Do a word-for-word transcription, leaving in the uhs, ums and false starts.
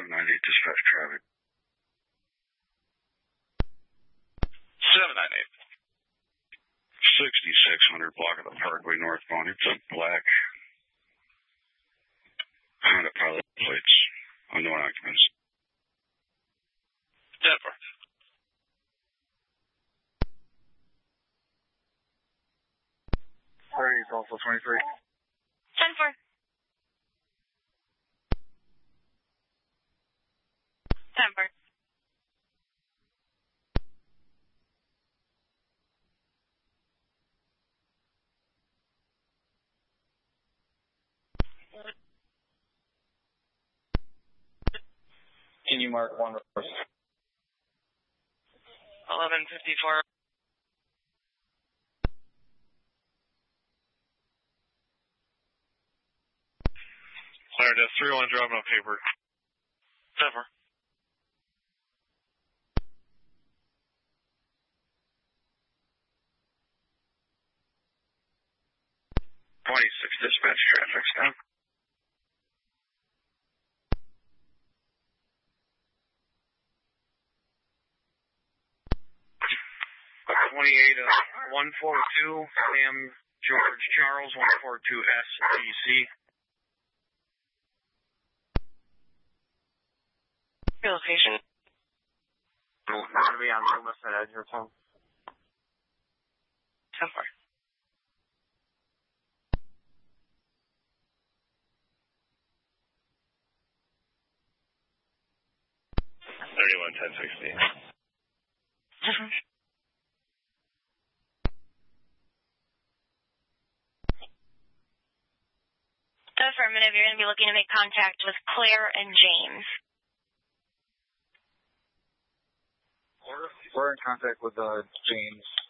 seven nine eight, dispatch traffic. seven nine eight. sixty-six hundred block of the Parkway northbound. It's a black Honda Pilot plates. Unknown occupants. Denver. Sorry, it's also twenty-three. ten four. ten four. Can you mark one reverse? eleven fifty-four. Clarendon, three one, driving on paper. Denver. twenty-six, dispatch traffic stop. twenty-eight, uh, one forty-two, Sam George Charles, one forty-two S D C. Location. I'm going to be on Loomis at Edgerton. ten four. thirty-one ten sixty. So affirmative, you're going to be looking to make contact with Claire and James. We're in contact with uh, James.